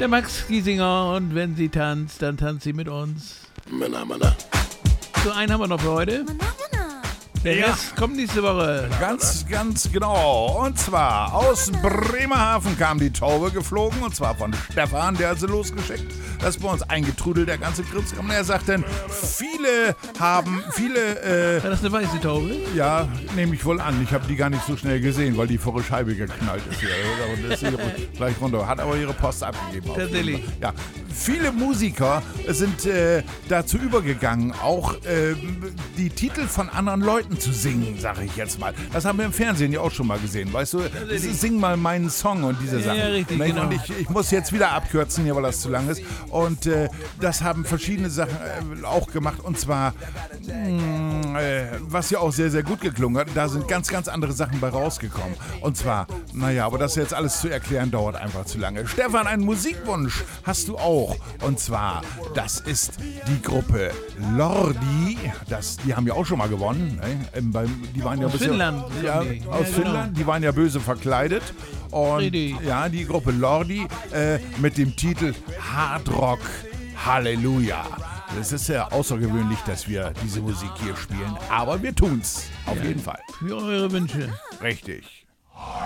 Der Max Giesinger, und wenn sie tanzt, dann tanzt sie mit uns. Männer. So, einen haben wir noch für heute. Der Rest kommt nächste Woche. Ganz genau. Und zwar aus Bremerhaven kam die Taube geflogen, und zwar von Stefan, der hat sie losgeschickt. Das ist bei uns eingetrudelt, der ganze Krimskram. Er sagt dann, viele War das eine weiße Taube? ja, nehme ich wohl an. Ich habe die gar nicht so schnell gesehen, weil die vor die Scheibe geknallt ist. Hier. Und ist hier gleich runter. Hat aber ihre Post abgegeben. Tatsächlich. Ja, viele Musiker sind dazu übergegangen, auch die Titel von anderen Leuten zu singen, sage ich jetzt mal. Das haben wir im Fernsehen ja auch schon mal gesehen, weißt du? Sing mal meinen Song und diese Sachen. Ja, richtig, genau. Und ich muss jetzt wieder abkürzen hier, weil das zu lang ist. Und das haben verschiedene Sachen auch gemacht. Und zwar, was ja auch sehr, sehr gut geklungen hat, da sind ganz andere Sachen bei rausgekommen. Und zwar, aber das jetzt alles zu erklären, dauert einfach zu lange. Stefan, einen Musikwunsch hast du auch. Und zwar, das ist die Gruppe Lordi. Die haben ja auch schon mal gewonnen. Ne? Die waren ja Aus Finnland. Aus Finnland. Die waren ja böse verkleidet. Und Richtig. ja, die Gruppe Lordi mit dem Titel Hard Rock Halleluja. Es ist ja außergewöhnlich, dass wir diese Musik hier spielen, aber wir tun's. Auf jeden Fall. Für eure Wünsche. Richtig.